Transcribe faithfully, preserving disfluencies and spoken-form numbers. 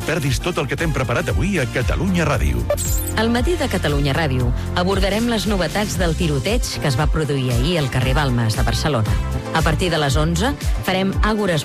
et perdis tot el que t'hem preparat avui a Catalunya Ràdio. Al matí de Catalunya Ràdio abordarem les novetats del tiroteig que es va produir ahir al carrer Balmes de Barcelona. A partir de les onze farem Àgores